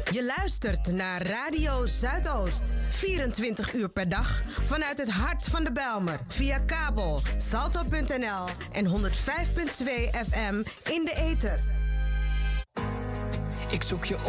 Je luistert naar Radio Zuidoost. 24 uur per dag vanuit het hart van de Bijlmer. Via kabel, salto.nl en 105.2 FM in de ether. Ik zoek je